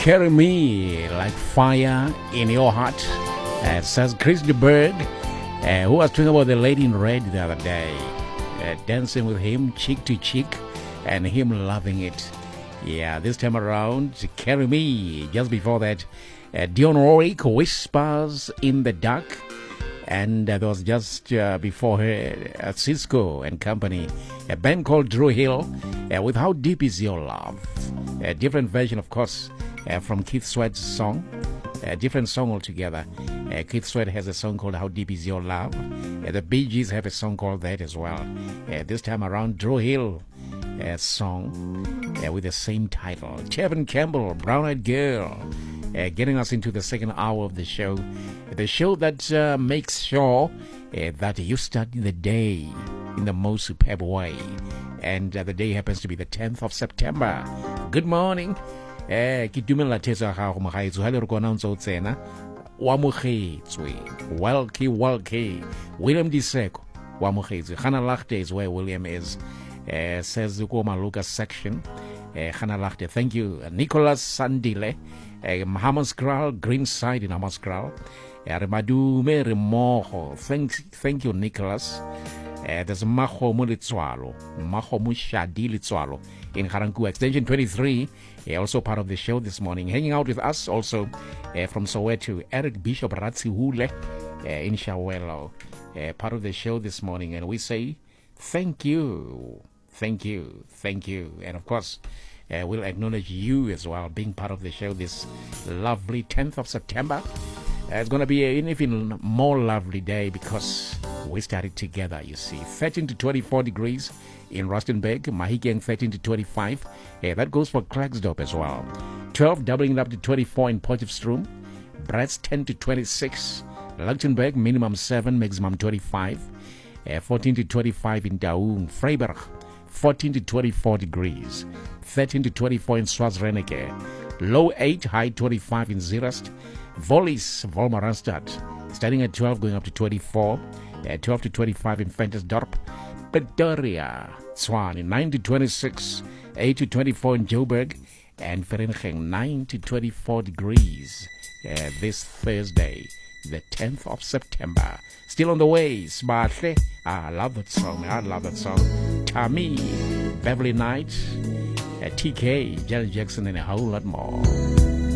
Carry me like fire in your heart, says Chris de Bird, who was talking about the lady in red the other day, dancing with him cheek to cheek and him loving it. Yeah, this time around, Carry Me. Just before that, Dionne Warwick, Whispers in the Dark. And there was just before her, Cisco and Company, a band called Drew Hill, with How Deep Is Your Love? A different version, of course, from Keith Sweat's song. A different song altogether. Keith Sweat has a song called How Deep Is Your Love? The Bee Gees have a song called that as well. This time around, Drew Hill song with the same title. Kevin Campbell, Brown Eyed Girl, getting us into the second hour of the show. The show that makes sure that you start the day in the most superb way. And the day happens to be the 10th of September. Good morning. Ke dumela thetsa ga go magaetso ha le re kona ntse o tsena wa mogetswe welke William Diseko wa mogetswe Gana Lagte is where William is, says go Maluka section. Gana Lagte, thank you. Nicholas Sandile, Hammanskraal, Greenside in Hammanskraal. Remadume Remoho, thank you Nicholas. There's Maho Mulitswalo, Maho Mushadi Litswalo in Haranku Extension 23, also part of the show this morning. Hanging out with us also from Soweto, Eric Bishop Ratsihule in Shawelo, part of the show this morning. And we say thank you. And of course, we'll acknowledge you as well being part of the show this lovely 10th of September. It's going to be an even more lovely day because we started together, you see. 13 to 24 degrees in Rustenburg, Mahikeng 13 to 25. That goes for Klerksdorp as well. 12 doubling up to 24 in Potchefstroom. Bratz 10 to 26. Lichtenberg minimum 7, maximum 25. 14 to 25 in Daung. Freiburg 14 to 24 degrees. 13 to 24 in Swansreneke. Low 8, high 25 in Zeerust. Vollis, Volmaranstad, starting at 12, going up to 24. 12 to 25 in Ventersdorp. Pretoria, Tshwane, 9 to 26. 8 to 24 in Joburg. And Vereeniging, 9 to 24 degrees. This Thursday, the 10th of September. Still on the way, Smartle. I love that song. Tammy, Beverly Knight, TK, Janet Jackson, and a whole lot more.